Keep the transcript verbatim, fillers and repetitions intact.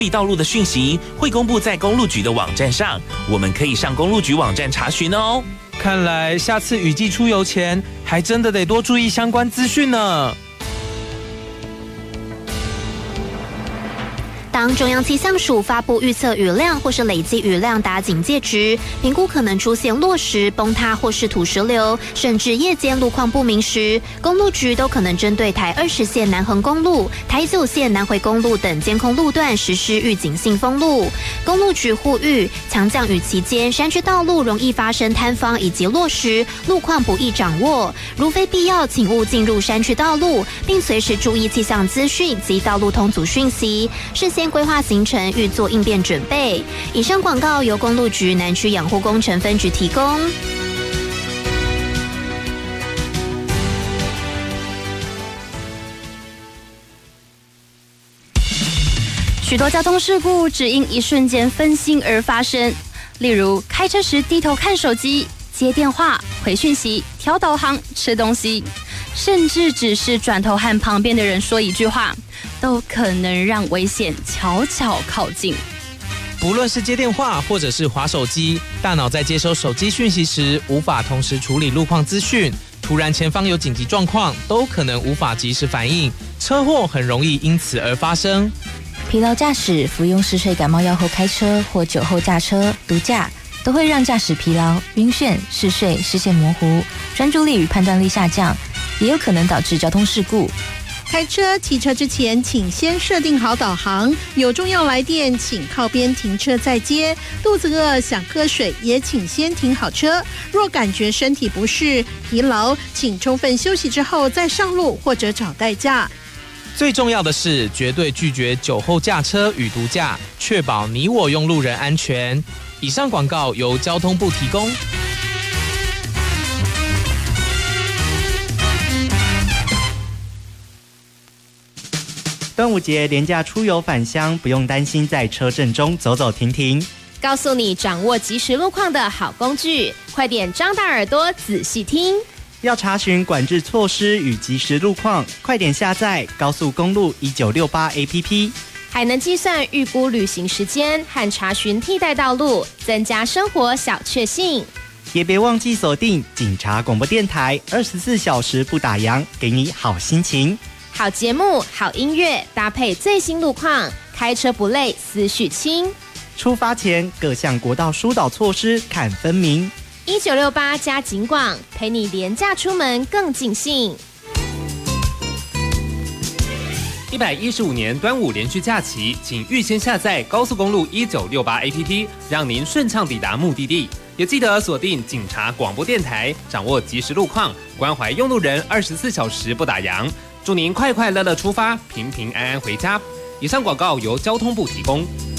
道路的讯息会公布在公路局的网站上，我们可以上公路局网站查询哦。 看来下次雨季出游前，还真的得多注意相关资讯呢。 当中央气象署发布预测雨量或是累积雨量达警戒值，评估可能出现落石、崩塌或是土石流，甚至夜间路况不明时，公路局都可能针对台二十线南横公路、台九线南回公路等监控路段实施预警性封路。公路局呼吁，强降雨期间山区道路容易发生坍方以及落石，路况不易掌握，如非必要，请勿进入山区道路，并随时注意气象资讯及道路通阻讯息，事先规划行程，预做应变准备。以上广告由公路局南区养护工程分局提供。许多交通事故只因一瞬间分心而发生，例如开车时低头看手机、接电话、回讯息、调导航、吃东西，甚至只是转头和旁边的人说一句话，都可能让危险悄悄靠近。 不论是接电话或者是滑手机，大脑在接收手机讯息时无法同时处理路况资讯，突然前方有紧急状况，都可能无法及时反应，车祸很容易因此而发生。 疲劳驾驶、服用嗜睡感冒药后开车或酒后驾车、毒驾，都会让驾驶疲劳、晕眩、嗜睡、视线模糊、专注力与判断力下降，也有可能导致交通事故。 开车、骑车之前，请先设定好导航。有重要来电，请靠边停车再接。肚子饿、想喝水，也请先停好车。若感觉身体不适、疲劳，请充分休息之后再上路或者找代驾。 最重要的是，绝对拒绝酒后驾车与毒驾，确保你我用路人安全。以上广告由交通部提供。 端午节连假出游返乡，不用担心在车阵中走走停停。 告诉你掌握即时路况的好工具，快点张大耳朵仔细听。 要查询管制措施与即时路况，快点下载高速公路一九六八 A P P， 还能计算预估旅行时间和查询替代道路，增加生活小确幸。 也别忘记锁定警察广播电台，二十四小时不打烊，给你好心情。 好节目、好音乐，搭配最新路况，开车不累，思绪轻。 出发前各项国道疏导措施看分明。 一九六八加警广，陪你廉价出门更尽兴。 一百一十五年端午连续假期，请预先下载高速公路一九六八 A P P， 让您顺畅抵达目的地。也记得锁定警察广播电台，掌握即时路况，关怀用路人，二十四小时不打烊。祝您快快乐乐出发，平平安安回家。以上广告由交通部提供。